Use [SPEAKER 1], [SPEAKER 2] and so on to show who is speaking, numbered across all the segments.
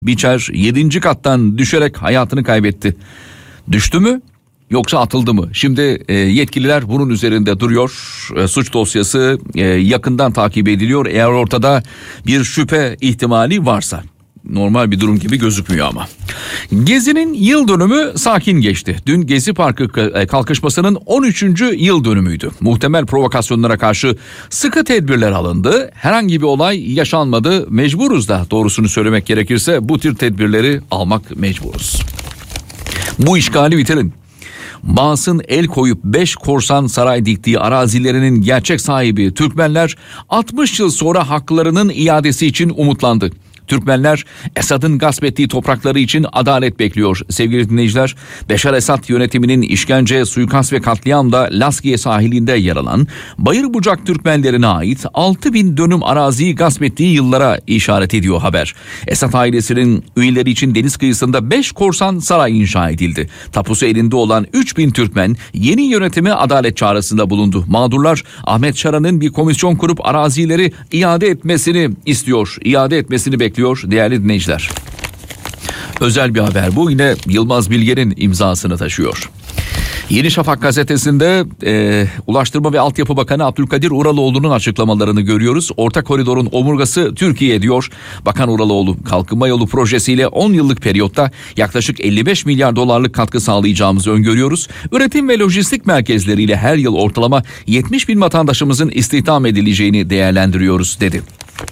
[SPEAKER 1] Biçer 7. kattan düşerek hayatını kaybetti. Düştü mü yoksa atıldı mı? Şimdi yetkililer bunun üzerinde duruyor. Suç dosyası yakından takip ediliyor. Eğer ortada bir şüphe ihtimali varsa. Normal bir durum gibi gözükmüyor ama. Gezi'nin yıl dönümü sakin geçti. Dün Gezi Parkı kalkışmasının 13. yıl dönümüydü. Muhtemel provokasyonlara karşı sıkı tedbirler alındı. Herhangi bir olay yaşanmadı. Mecburuz da, doğrusunu söylemek gerekirse bu tür tedbirleri almak mecburuz. Bu işgali bitirin. Bağız'ın el koyup 5 korsan saray diktiği arazilerinin gerçek sahibi Türkmenler 60 yıl sonra haklarının iadesi için umutlandı. Türkmenler Esad'ın gasp ettiği toprakları için adalet bekliyor. Sevgili dinleyiciler, Beşar Esad yönetiminin işkence, suikast ve katliamda Laskiye sahilinde yer alan Bayırbucak Türkmenlerine ait 6.000 dönüm araziyi gasp ettiği yıllara işaret ediyor haber. Esad ailesinin üyeleri için deniz kıyısında 5 korsan saray inşa edildi. Tapusu elinde olan 3.000 Türkmen yeni yönetime adalet çağrısında bulundu. Mağdurlar Ahmet Şaran'ın bir komisyon kurup arazileri iade etmesini istiyor. İade etmesini bekliyor değerli dinleyiciler. Özel bir haber bu, yine Yılmaz Bilge'nin imzasını taşıyor. Yeni Şafak gazetesinde Ulaştırma ve Altyapı Bakanı Abdülkadir Uraloğlu'nun açıklamalarını görüyoruz. Orta koridorun omurgası Türkiye diyor. Bakan Uraloğlu, kalkınma yolu projesiyle 10 yıllık periyotta yaklaşık 55 milyar dolarlık katkı sağlayacağımızı öngörüyoruz. Üretim ve lojistik merkezleriyle her yıl ortalama 70 bin vatandaşımızın istihdam edileceğini değerlendiriyoruz dedi.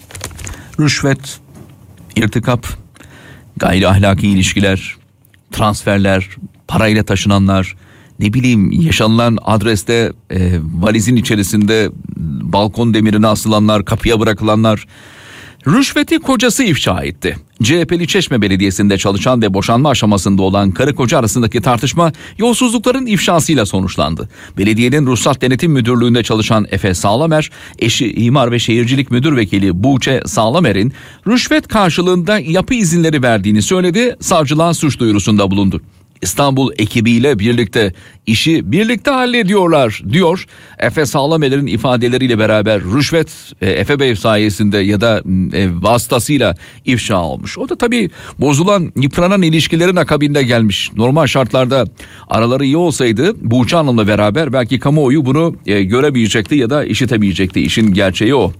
[SPEAKER 1] Rüşvet, irtikap, gayri ahlaki ilişkiler, transferler, parayla taşınanlar, yaşanılan adreste valizin içerisinde balkon demirine asılanlar, kapıya bırakılanlar. Rüşveti kocası ifşa etti. CHP'li Çeşme Belediyesi'nde çalışan ve boşanma aşamasında olan karı koca arasındaki tartışma yolsuzlukların ifşasıyla sonuçlandı. Belediyenin Ruhsat Denetim Müdürlüğü'nde çalışan Efe Sağlamer, eşi İmar ve Şehircilik Müdür Vekili Buğçe Sağlamer'in rüşvet karşılığında yapı izinleri verdiğini söyledi, savcılığa suç duyurusunda bulundu. İstanbul ekibiyle birlikte işi birlikte hallediyorlar diyor. Efe Sağlamer'in ifadeleriyle beraber rüşvet Efe Bey sayesinde ya da vasıtasıyla ifşa olmuş. O da tabii bozulan, yıpranan ilişkilerin akabinde gelmiş. Normal şartlarda araları iyi olsaydı Buğçe Hanım'la beraber belki kamuoyu bunu göremeyecekti ya da işitemeyecekti. İşin gerçeği o.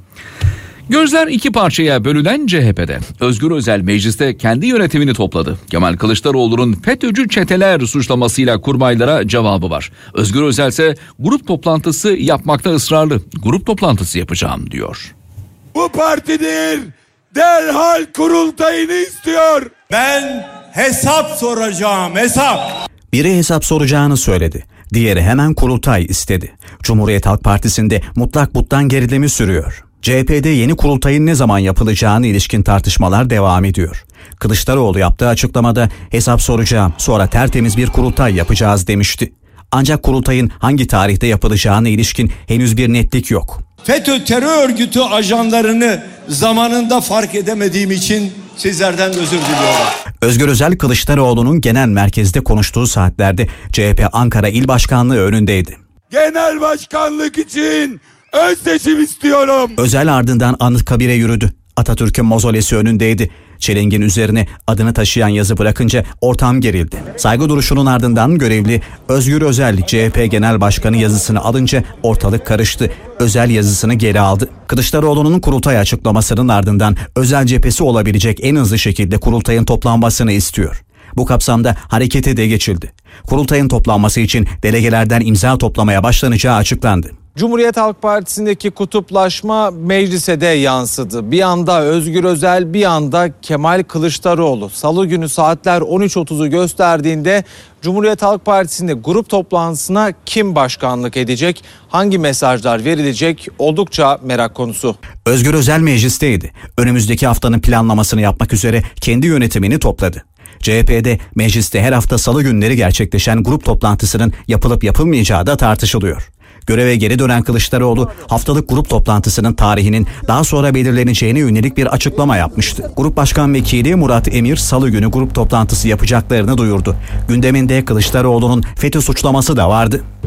[SPEAKER 1] Gözler iki parçaya bölünen CHP'de. Özgür Özel mecliste kendi yönetimini topladı. Kemal Kılıçdaroğlu'nun FETÖ'cü çeteler suçlamasıyla kurmaylara cevabı var. Özgür Özel ise grup toplantısı yapmakta ısrarlı. Grup toplantısı yapacağım diyor.
[SPEAKER 2] Bu partidir, derhal kurultayını istiyor.
[SPEAKER 3] Ben hesap soracağım, hesap.
[SPEAKER 4] Biri hesap soracağını söyledi. Diğeri hemen kurultay istedi. Cumhuriyet Halk Partisi'nde mutlak buttan gerilimi sürüyor. CHP'de yeni kurultayın ne zaman yapılacağına ilişkin tartışmalar devam ediyor. Kılıçdaroğlu yaptığı açıklamada hesap soracağım, sonra tertemiz bir kurultay yapacağız demişti. Ancak kurultayın hangi tarihte yapılacağına ilişkin henüz bir netlik yok.
[SPEAKER 3] FETÖ terör örgütü ajanlarını zamanında fark edemediğim için sizlerden özür diliyorum.
[SPEAKER 4] Özgür Özel, Kılıçdaroğlu'nun genel merkezde konuştuğu saatlerde CHP Ankara İl Başkanlığı önündeydi.
[SPEAKER 2] Genel başkanlık için ön seçim istiyorum.
[SPEAKER 4] Özel ardından Anıtkabir'e yürüdü. Atatürk'ün mozolesi önündeydi. Çelengin üzerine adını taşıyan yazı bırakınca ortam gerildi. Saygı duruşunun ardından görevli Özgür Özel CHP Genel Başkanı yazısını alınca ortalık karıştı. Özel yazısını geri aldı. Kılıçdaroğlu'nun kurultay açıklamasının ardından Özel cephesi olabilecek en hızlı şekilde kurultayın toplanmasını istiyor. Bu kapsamda harekete de geçildi. Kurultayın toplanması için delegelerden imza toplamaya başlanacağı açıklandı.
[SPEAKER 5] Cumhuriyet Halk Partisi'ndeki kutuplaşma meclise de yansıdı. Bir anda Özgür Özel, bir anda Kemal Kılıçdaroğlu. Salı günü saatler 13.30'u gösterdiğinde Cumhuriyet Halk Partisi'nde grup toplantısına kim başkanlık edecek, hangi mesajlar verilecek oldukça merak konusu.
[SPEAKER 4] Özgür Özel meclisteydi. Önümüzdeki haftanın planlamasını yapmak üzere kendi yönetimini topladı. CHP'de mecliste her hafta salı günleri gerçekleşen grup toplantısının yapılıp yapılmayacağı da tartışılıyor. Göreve geri dönen Kılıçdaroğlu haftalık grup toplantısının tarihinin daha sonra belirleneceğine yönelik bir açıklama yapmıştı. Grup Başkan Vekili Murat Emir salı günü grup toplantısı yapacaklarını duyurdu. Gündeminde Kılıçdaroğlu'nun FETÖ suçlaması da vardı.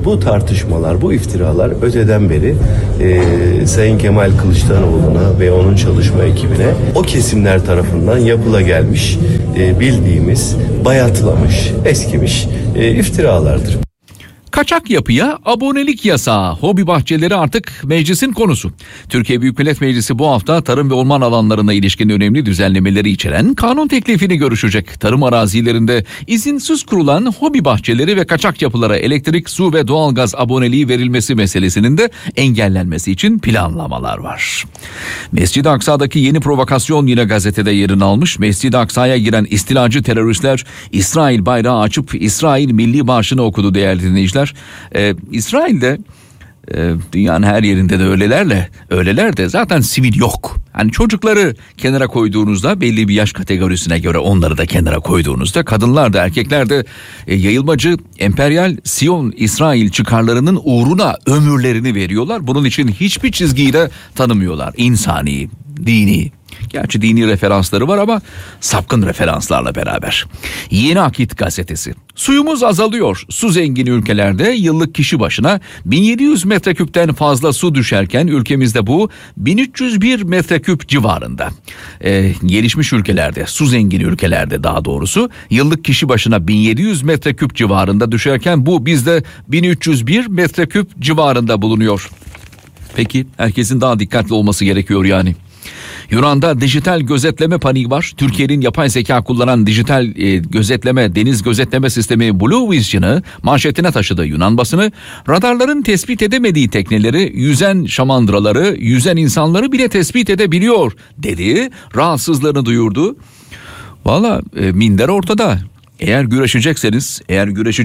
[SPEAKER 6] Bu tartışmalar, bu iftiralar öteden beri Sayın Kemal Kılıçdaroğlu'na ve onun çalışma ekibine o kesimler tarafından yapıla gelmiş, bildiğimiz, bayatlamış, eskimiş iftiralardır.
[SPEAKER 1] Kaçak yapıya abonelik yasağı, hobi bahçeleri artık meclisin konusu. Türkiye Büyük Millet Meclisi bu hafta tarım ve orman alanlarına ilişkin önemli düzenlemeleri içeren kanun teklifini görüşecek. Tarım arazilerinde izinsiz kurulan hobi bahçeleri ve kaçak yapılara elektrik, su ve doğalgaz aboneliği verilmesi meselesinin de engellenmesi için planlamalar var. Mescid-i Aksa'daki yeni provokasyon yine gazetede yerini almış. Mescid-i Aksa'ya giren istilacı teröristler İsrail bayrağı açıp İsrail milli marşını okudu değerli dinleyiciler. İsrail'de dünyanın her yerinde de öyleler de zaten sivil yok. Hani çocukları kenara koyduğunuzda belli bir yaş kategorisine göre onları da kenara koyduğunuzda kadınlar da erkekler de yayılmacı emperyal Siyon İsrail çıkarlarının uğruna ömürlerini veriyorlar. Bunun için hiçbir çizgiyi de tanımıyorlar. İnsani, dini. Gerçi dini referansları var ama sapkın referanslarla beraber. Yeni Akit gazetesi. Suyumuz azalıyor. Su zengin ülkelerde yıllık kişi başına 1700 metreküpten fazla su düşerken ülkemizde bu 1301 metreküp civarında. Gelişmiş ülkelerde, su zengin ülkelerde daha doğrusu yıllık kişi başına 1700 metreküp civarında düşerken bu bizde 1301 metreküp civarında bulunuyor. Peki herkesin daha dikkatli olması gerekiyor yani. Yunan'da dijital gözetleme paniği var. Türkiye'nin yapay zeka kullanan dijital gözetleme, deniz gözetleme sistemi Blue Vision'ı manşetine taşıdı Yunan basını. Radarların tespit edemediği tekneleri, yüzen şamandıraları, yüzen insanları bile tespit edebiliyor dedi. Rahatsızlığını duyurdu. Valla minder ortada. Eğer güreşecekseniz, eğer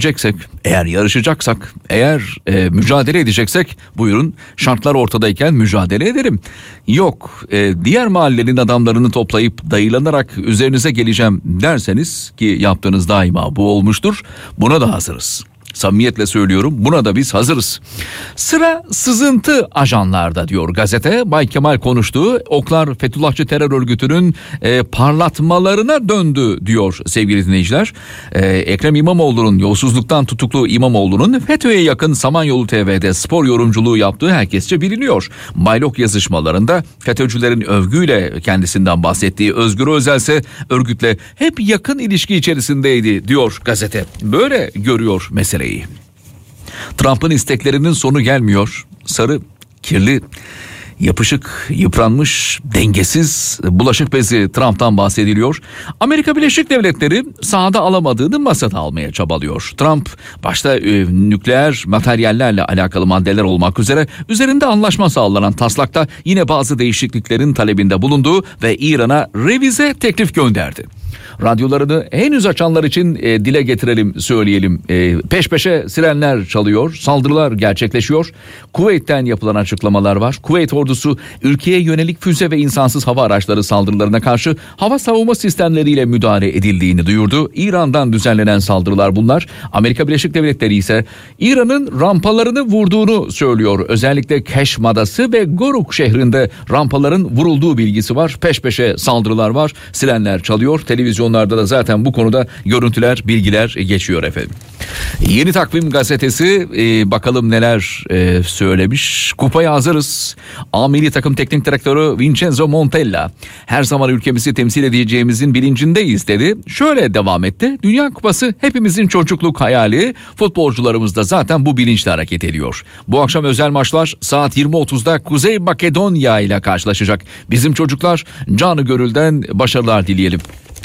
[SPEAKER 1] yarışacaksak, mücadele edeceksek buyurun şartlar ortadayken mücadele edelim. Yok diğer mahallenin adamlarını toplayıp dayılanarak üzerinize geleceğim derseniz ki yaptığınız daima bu olmuştur, buna da hazırız. Samimiyetle söylüyorum, buna da biz hazırız. Sıra sızıntı ajanlarda diyor gazete. Bay Kemal konuştu. Oklar Fethullahçı terör örgütünün parlatmalarına döndü diyor sevgili dinleyiciler. Ekrem İmamoğlu'nun yolsuzluktan tutuklu İmamoğlu'nun FETÖ'ye yakın Samanyolu TV'de spor yorumculuğu yaptığı herkesçe biliniyor. Baylok yazışmalarında FETÖ'cülerin övgüyle kendisinden bahsettiği Özgür Özel ise örgütle hep yakın ilişki içerisindeydi diyor gazete. Böyle görüyor meseleyi. Trump'ın isteklerinin sonu gelmiyor. Sarı, kirli, yapışık, yıpranmış, dengesiz bulaşık bezi Trump'tan bahsediliyor. Amerika Birleşik Devletleri sahada alamadığını masada almaya çabalıyor. Trump başta nükleer materyallerle alakalı maddeler olmak üzere üzerinde anlaşma sağlanan taslakta yine bazı değişikliklerin talebinde bulundu ve İran'a revize teklif gönderdi. Radyolarını henüz açanlar için dile getirelim, söyleyelim. Peş peşe sirenler çalıyor, saldırılar gerçekleşiyor. Kuveyt'ten yapılan açıklamalar var. Kuveyt ordusu ülkeye yönelik füze ve insansız hava araçları saldırılarına karşı hava savunma sistemleriyle müdahale edildiğini duyurdu. İran'dan düzenlenen saldırılar bunlar. Amerika Birleşik Devletleri ise İran'ın rampalarını vurduğunu söylüyor. Özellikle Keşm Adası ve Goruk şehrinde rampaların vurulduğu bilgisi var. Peş peşe saldırılar var. Sirenler çalıyor. Televizyonlarda da zaten bu konuda görüntüler, bilgiler geçiyor efendim. Yeni Takvim gazetesi bakalım neler söylemiş. Kupaya hazırız. A milli takım teknik direktörü Vincenzo Montella her zaman ülkemizi temsil edeceğimizin bilincindeyiz dedi. Şöyle devam etti. Dünya Kupası hepimizin çocukluk hayali. Futbolcularımız da zaten bu bilinçle hareket ediyor. Bu akşam özel maçlar saat 20.30'da Kuzey Makedonya ile karşılaşacak. Bizim çocuklar canı gönülden başarılar dileyelim.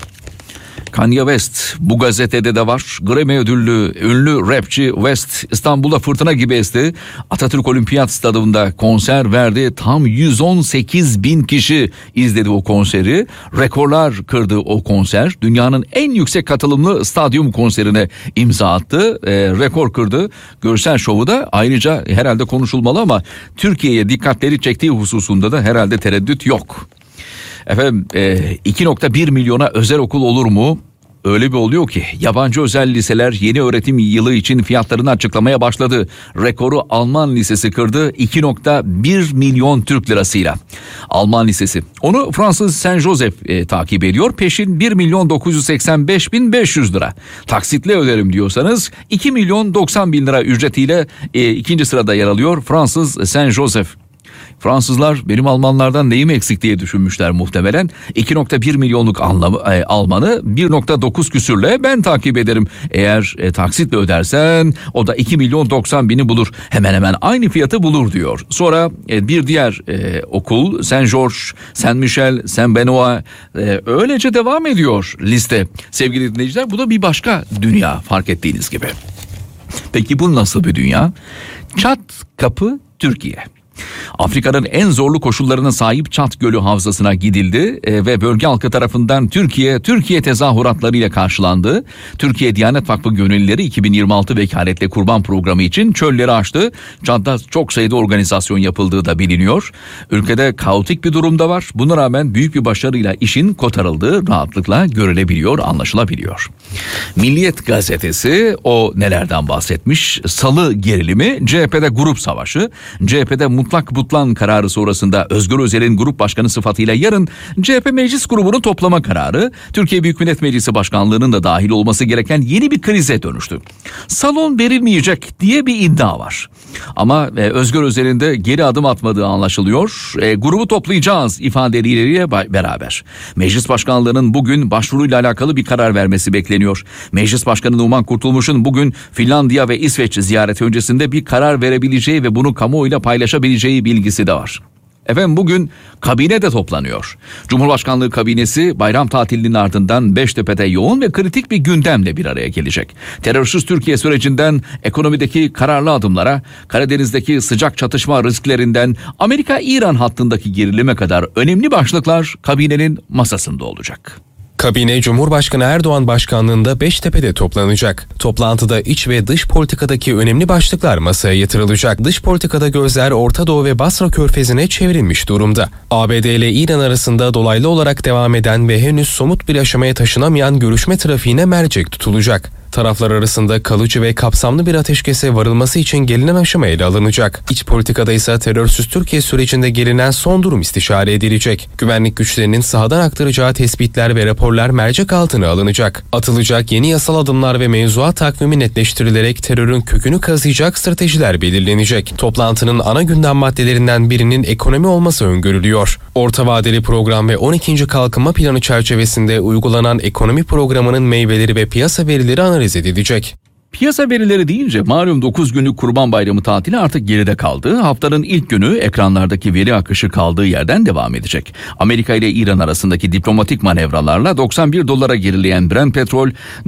[SPEAKER 1] Kanye West bu gazetede de var. Grammy ödüllü ünlü rapçi West İstanbul'da fırtına gibi esti. Atatürk Olimpiyat Stadı'nda konser verdi. Tam 118 bin kişi izledi o konseri. Rekorlar kırdı o konser. Dünyanın en yüksek katılımlı stadyum konserine imza attı. Rekor kırdı. Görsel şovu da ayrıca herhalde konuşulmalı ama Türkiye'ye dikkatleri çektiği hususunda da herhalde tereddüt yok. Efendim 2.1 milyona özel okul olur mu? öyle bir oluyor ki yabancı özel liseler yeni öğretim yılı için fiyatlarını açıklamaya başladı. Rekoru Alman lisesi kırdı 2.1 milyon Türk lirasıyla. Alman lisesi. Onu Fransız Saint-Joseph takip ediyor. Peşin 1.985.500 lira. Taksitle öderim diyorsanız 2.090.000 lira ücretiyle ikinci sırada yer alıyor Fransız Saint-Joseph. Fransızlar benim Almanlardan neyim eksik diye düşünmüşler muhtemelen. 2.1 milyonluk Almanı 1.9 küsürle ben takip ederim. Eğer taksitle ödersen o da 2.090.000'i bulur. Hemen hemen aynı fiyatı bulur diyor. Sonra bir diğer okul Saint George, Saint Michel, Saint Benoît öylece devam ediyor liste. Sevgili dinleyiciler, bu da bir başka dünya fark ettiğiniz gibi. Peki bu nasıl bir dünya? Çat kapı Türkiye. Afrika'nın en zorlu koşullarına sahip Çat Gölü Havzası'na gidildi ve bölge halkı tarafından Türkiye tezahüratlarıyla karşılandı. Türkiye Diyanet Vakfı Gönüllüleri 2026 Vekaletle Kurban Programı için çölleri aştı. Çat'ta çok sayıda organizasyon yapıldığı da biliniyor. Ülkede kaotik bir durumda var. Buna rağmen büyük bir başarıyla işin kotarıldığı rahatlıkla görülebiliyor, anlaşılabiliyor. Milliyet gazetesi o nelerden bahsetmiş? Salı gerilimi, CHP'de grup savaşı, CHP'de mutlak butlan kararı sonrasında Özgür Özel'in grup başkanı sıfatıyla yarın CHP meclis grubunu toplama kararı, Türkiye Büyük Millet Meclisi Başkanlığı'nın da dahil olması gereken yeni bir krize dönüştü. Salon verilmeyecek diye bir iddia var. Ama Özgür Özel'in de geri adım atmadığı anlaşılıyor. Grubu toplayacağız ifadeleriyle beraber. Meclis Başkanlığı'nın bugün başvuruyla alakalı bir karar vermesi bekleniyor. Meclis Başkanı Numan Kurtulmuş'un bugün Finlandiya ve İsveç ziyareti öncesinde bir karar verebileceği ve bunu kamuoyuyla paylaşabileceği bilgisi de var. Efendim bugün kabine de toplanıyor. Cumhurbaşkanlığı kabinesi bayram tatilinin ardından Beştepe'de yoğun ve kritik bir gündemle bir araya gelecek. Terörsüz Türkiye sürecinden ekonomideki kararlı adımlara, Karadeniz'deki sıcak çatışma risklerinden Amerika-İran hattındaki gerilime kadar önemli başlıklar kabinenin masasında olacak.
[SPEAKER 7] Kabine Cumhurbaşkanı Erdoğan başkanlığında Beştepe'de toplanacak. Toplantıda iç ve dış politikadaki önemli başlıklar masaya yatırılacak. Dış politikada gözler Orta Doğu ve Basra Körfezi'ne çevrilmiş durumda. ABD ile İran arasında dolaylı olarak devam eden ve henüz somut bir aşamaya taşınamayan görüşme trafiğine mercek tutulacak. Taraflar arasında kalıcı ve kapsamlı bir ateşkese varılması için gelinen aşama ele alınacak. İç politikada ise terörsüz Türkiye sürecinde gelinen son durum istişare edilecek. Güvenlik güçlerinin sahadan aktaracağı tespitler ve raporlar mercek altına alınacak. Atılacak yeni yasal adımlar ve mevzuat takvimi netleştirilerek terörün kökünü kazıyacak stratejiler belirlenecek. Toplantının ana gündem maddelerinden birinin ekonomi olması öngörülüyor. Orta vadeli program ve 12. kalkınma planı çerçevesinde uygulanan ekonomi programının meyveleri ve piyasa verileri analiz edilecek.
[SPEAKER 1] Piyasa verileri deyince malum 9 günlük Kurban Bayramı tatili artık geride kaldı. Haftanın ilk günü ekranlardaki veri akışı kaldığı yerden devam edecek. Amerika ile İran arasındaki diplomatik manevralarla 91 dolara gerileyen Brent petrol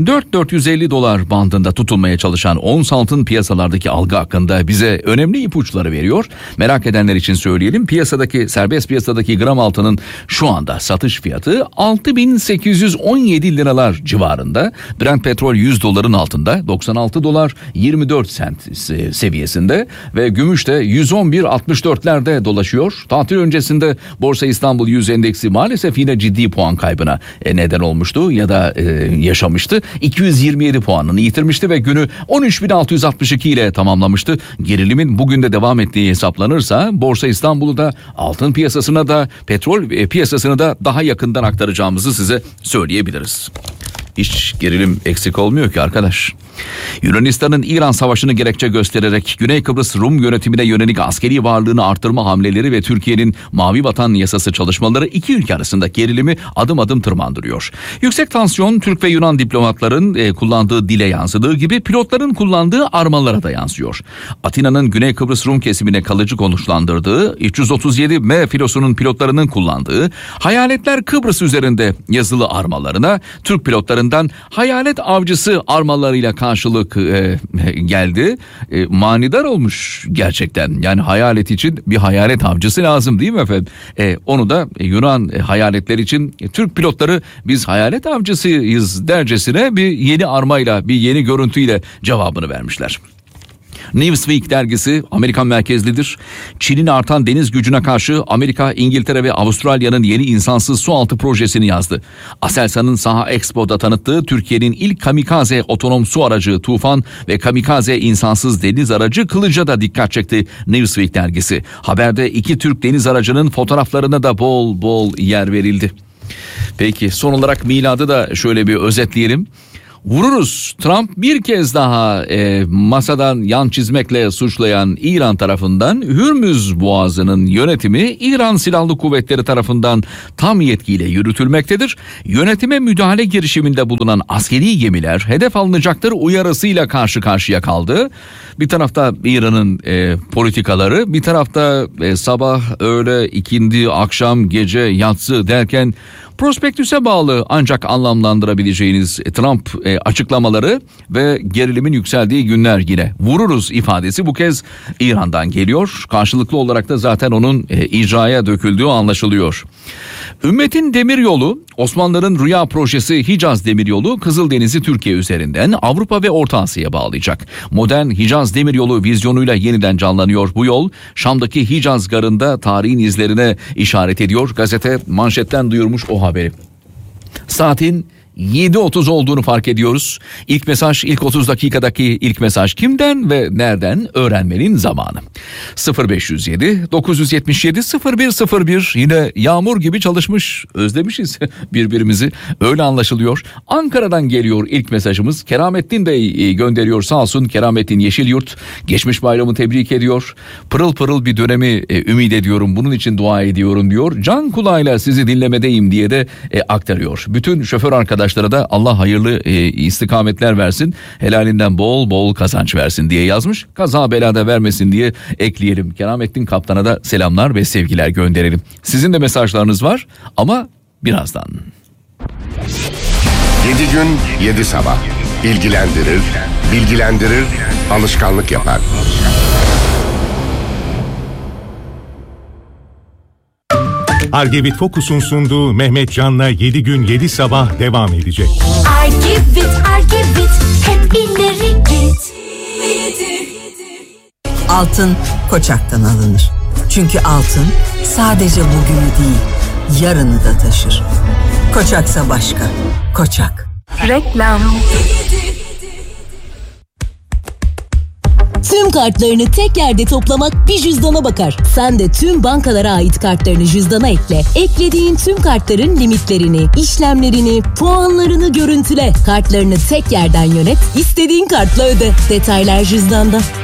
[SPEAKER 1] 4.450 dolar bandında tutulmaya çalışan ons altın piyasalardaki algı hakkında bize önemli ipuçları veriyor. Merak edenler için söyleyelim, serbest piyasadaki gram altının şu anda satış fiyatı 6.817 liralar civarında. Brent petrol 100 doların altında 96 dolar 24 sent seviyesinde ve gümüş de 111.64'lerde dolaşıyor. Tatil öncesinde Borsa İstanbul 100 endeksi maalesef yine ciddi puan kaybına neden olmuştu ya da yaşamıştı. 227 puanını yitirmişti ve günü 13.662 ile tamamlamıştı. Gerilimin bugün de devam ettiği hesaplanırsa Borsa İstanbul'u da altın piyasasına da petrol piyasasını da daha yakından aktaracağımızı size söyleyebiliriz. Hiç gerilim eksik olmuyor ki arkadaş. Yunanistan'ın İran savaşını gerekçe göstererek Güney Kıbrıs Rum yönetimine yönelik askeri varlığını artırma hamleleri ve Türkiye'nin Mavi Vatan Yasası çalışmaları iki ülke arasında gerilimi adım adım tırmandırıyor. Yüksek tansiyon Türk ve Yunan diplomatların kullandığı dile yansıdığı gibi pilotların kullandığı armalara da yansıyor. Atina'nın Güney Kıbrıs Rum kesimine kalıcı konuşlandırdığı 337M filosunun pilotlarının kullandığı Hayaletler Kıbrıs üzerinde yazılı armalarına Türk pilotlarından Hayalet Avcısı armalarıyla karşılık geldi. Manidar olmuş gerçekten. Yani hayalet için bir hayalet avcısı lazım değil mi efendim? Onu da Yunan hayaletler için Türk pilotları biz hayalet avcısıyız dercesine bir yeni armayla, bir yeni görüntüyle cevabını vermişler. Newsweek dergisi Amerikan merkezlidir. Çin'in artan deniz gücüne karşı Amerika, İngiltere ve Avustralya'nın yeni insansız sualtı projesini yazdı. Aselsan'ın Saha Expo'da tanıttığı Türkiye'nin ilk kamikaze otonom su aracı Tufan ve kamikaze insansız deniz aracı Kılıç'a da dikkat çekti Newsweek dergisi. Haberde iki Türk deniz aracının fotoğraflarına da bol bol yer verildi. Peki son olarak miladı da şöyle bir özetleyelim. Vururuz. Trump bir kez daha masadan yan çizmekle suçlayan İran tarafından Hürmüz Boğazı'nın yönetimi İran Silahlı Kuvvetleri tarafından tam yetkiyle yürütülmektedir. Yönetime müdahale girişiminde bulunan askeri gemiler hedef alınacaktır uyarısıyla karşı karşıya kaldı. Bir tarafta İran'ın politikaları, bir tarafta sabah, öğle, ikindi, akşam, gece, yatsı derken prospektüse bağlı ancak anlamlandırabileceğiniz Trump açıklamaları ve gerilimin yükseldiği günler yine. Vururuz ifadesi bu kez İran'dan geliyor. Karşılıklı olarak da zaten onun icraya döküldüğü anlaşılıyor. Ümmetin Demiryolu, Osmanlıların rüya projesi Hicaz Demiryolu, Kızıldeniz'i Türkiye üzerinden Avrupa ve Orta Asya'ya bağlayacak. Modern Hicaz Demiryolu vizyonuyla yeniden canlanıyor bu yol. Şam'daki Hicaz Garı'nda tarihin izlerine işaret ediyor. Gazete manşetten duyurmuş o haberi. Saatin 7.30 olduğunu fark ediyoruz. İlk mesaj, ilk 30 dakikadaki ilk mesaj kimden ve nereden öğrenmenin zamanı. 0507 977 0101, yine yağmur gibi çalışmış, özlemişiz birbirimizi, öyle anlaşılıyor. Ankara'dan geliyor ilk mesajımız. Keramettin Bey gönderiyor, sağ olsun. Keramettin Yeşilyurt geçmiş bayramı tebrik ediyor. Pırıl pırıl bir dönemi ümit ediyorum, bunun için dua ediyorum diyor. Can kulağıyla sizi dinlemedeyim diye de aktarıyor. Bütün şoför arkadaşlara da Allah hayırlı istikametler versin, helalinden bol bol kazanç versin diye yazmış. Kaza belada vermesin diye ekleyelim. Keramettin Kaptan'a da selamlar ve sevgiler gönderelim. Sizin de mesajlarınız var ama birazdan.
[SPEAKER 8] 7 gün 7 sabah bilgilendirir, bilgilendirir, alışkanlık yapar.
[SPEAKER 9] Argevit Focus'un sunduğu Mehmet Can'la 7 gün 7 sabah devam edecek.
[SPEAKER 10] Argevit, hep ileri git.
[SPEAKER 11] Altın Koçak'tan alınır. Çünkü altın sadece bugünü değil, yarını da taşır. Koçaksa başka. Koçak.
[SPEAKER 10] Reklam.
[SPEAKER 12] Tüm kartlarını tek yerde toplamak bir cüzdana bakar. Sen de tüm bankalara ait kartlarını cüzdana ekle. Eklediğin tüm kartların limitlerini, işlemlerini, puanlarını görüntüle. Kartlarını tek yerden yönet, istediğin kartla öde. Detaylar cüzdanda.